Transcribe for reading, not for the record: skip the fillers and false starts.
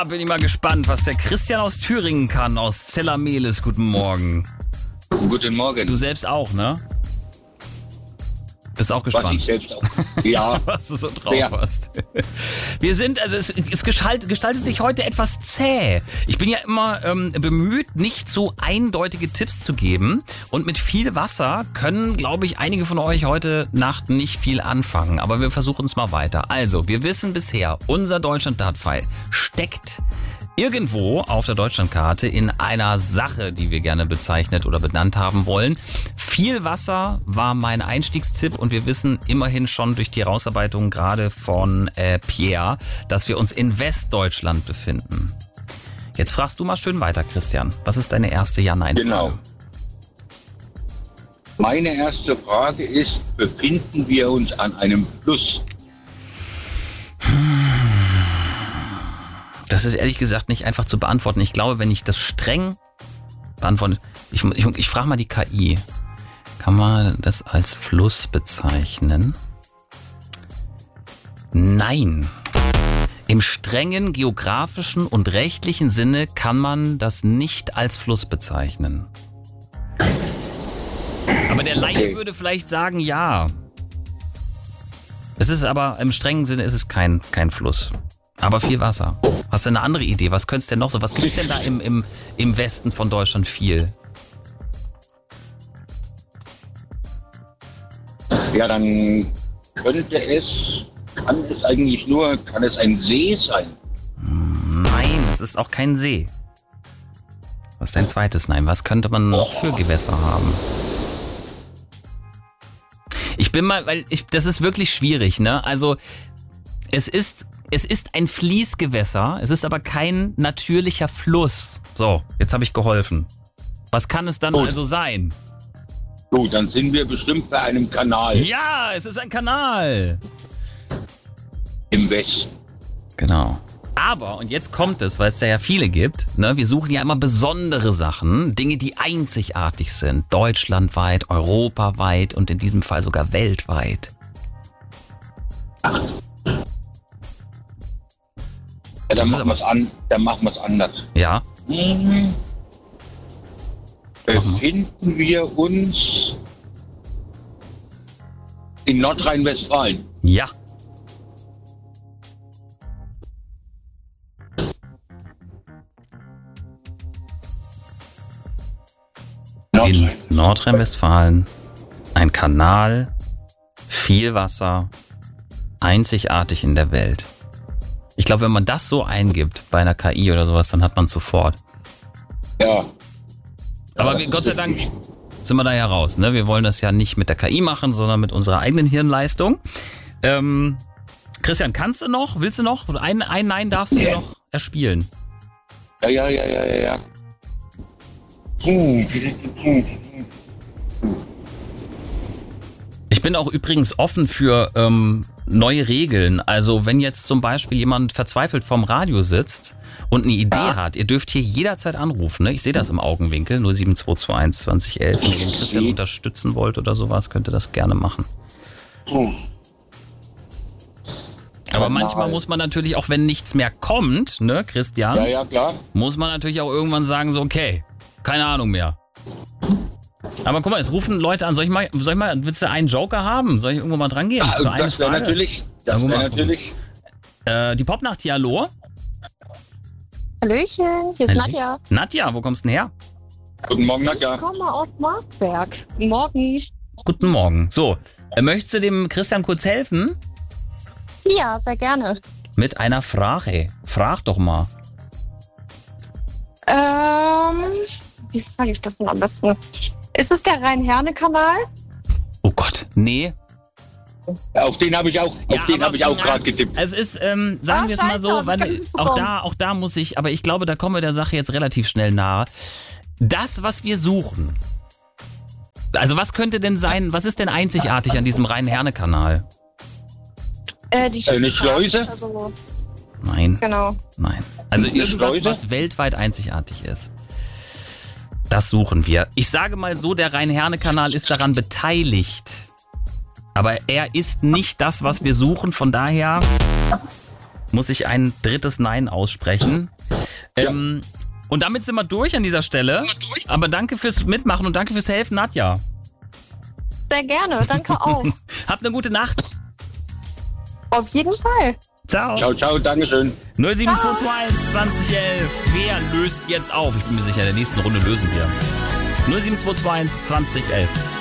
Bin ich mal gespannt, was der Christian aus Thüringen kann, aus Zellamelis. Guten Morgen. Guten Morgen. Du selbst auch, ne? Bist auch gespannt. Was ich selbst auch. Ja. Was du so drauf hast. Wir sind, also es gestaltet sich heute etwas zäh. Ich bin ja immer bemüht, nicht so eindeutige Tipps zu geben. Und mit viel Wasser können, glaube ich, einige von euch heute Nacht nicht viel anfangen. Aber wir versuchen es mal weiter. Also, wir wissen bisher, unser Deutschland-Dartpfeil steckt irgendwo auf der Deutschlandkarte in einer Sache, die wir gerne bezeichnet oder benannt haben wollen. Viel Wasser war mein Einstiegstipp und wir wissen immerhin schon durch die Herausarbeitung gerade von Pierre, dass wir uns in Westdeutschland befinden. Jetzt fragst du mal schön weiter, Christian. Was ist deine erste Ja-Nein-Frage? Genau. Meine erste Frage ist, befinden wir uns an einem Fluss? Das ist ehrlich gesagt nicht einfach zu beantworten. Ich glaube, wenn ich das streng beantworte, ich frage mal die KI. Kann man das als Fluss bezeichnen? Nein. Im strengen geografischen und rechtlichen Sinne kann man das nicht als Fluss bezeichnen. Aber der Laie würde vielleicht sagen, ja. Es ist aber, im strengen Sinne ist es kein Fluss. Aber viel Wasser. Hast du eine andere Idee? Was könnt's denn noch so? Was gibt's denn da im Westen von Deutschland viel? Ja, dann kann es ein See sein? Nein, es ist auch kein See. Was ist dein zweites Nein? Was könnte man noch für Gewässer haben? Das ist wirklich schwierig, ne? Also, es ist ein Fließgewässer, es ist aber kein natürlicher Fluss. So, jetzt habe ich geholfen. Was kann es dann also sein? Gut, dann sind wir bestimmt bei einem Kanal. Ja, es ist ein Kanal. Im Westen. Genau. Aber, und jetzt kommt es, weil es da ja viele gibt, ne, wir suchen ja immer besondere Sachen, Dinge, die einzigartig sind. Deutschlandweit, europaweit und in diesem Fall sogar weltweit. Ach. Ja, dann machen wir es anders. Ja. Befinden wir uns in Nordrhein-Westfalen? Ja. In Nordrhein-Westfalen ein Kanal, viel Wasser, einzigartig in der Welt. Ich glaube, wenn man das so eingibt bei einer KI oder sowas, dann hat man es sofort. Ja. Aber Gott sei Dank sind wir da ja raus. Ne? Wir wollen das ja nicht mit der KI machen, sondern mit unserer eigenen Hirnleistung. Christian, kannst du noch? Willst du noch? Ein Nein darfst du noch erspielen. Ja. Ich bin auch übrigens offen für neue Regeln. Also wenn jetzt zum Beispiel jemand verzweifelt vorm Radio sitzt und eine Idee hat, ihr dürft hier jederzeit anrufen. Ne? Ich sehe das im Augenwinkel, 07221 2011. Wenn ihr den Christian unterstützen wollt oder sowas, könnt ihr das gerne machen. Aber manchmal muss man natürlich, auch wenn nichts mehr kommt, ne, Christian? Ja, klar. Muss man natürlich auch irgendwann sagen, so okay, keine Ahnung mehr. Aber guck mal, es rufen Leute an. Soll ich mal, willst du einen Joker haben? Soll ich irgendwo mal dran gehen? Ja, das wäre natürlich. Die Popnacht hier, hallo? Hallöchen, hier ist Nadja. Nadja, wo kommst du denn her? Guten Morgen, Nadja. Ich komme aus Marsberg. Guten Morgen. Guten Morgen. So, möchtest du dem Christian kurz helfen? Ja, sehr gerne. Mit einer Frage. Frag doch mal. Wie sage ich das denn am besten? Ist es der Rhein-Herne-Kanal? Oh Gott, nee. Auf den habe ich auch gerade getippt. Es ist, sagen wir es mal so, weil auch da muss ich, aber ich glaube, da kommen wir der Sache jetzt relativ schnell nahe. Das, was wir suchen. Also was könnte denn sein, was ist denn einzigartig an diesem Rhein-Herne-Kanal? Eine Schleuse? Also, nein. Genau. Nein. Also Eine irgendwas, Schleuse? was weltweit einzigartig ist. Das suchen wir. Ich sage mal so, der Rhein-Herne-Kanal ist daran beteiligt. Aber er ist nicht das, was wir suchen. Von daher muss ich ein drittes Nein aussprechen. Und damit sind wir durch an dieser Stelle. Aber danke fürs Mitmachen und danke fürs Helfen, Nadja. Sehr gerne, danke auch. Habt eine gute Nacht. Auf jeden Fall. Ciao. Ciao, ciao, Dankeschön. 07221 2011. Wer löst jetzt auf? Ich bin mir sicher, in der nächsten Runde lösen wir. 07221 2011.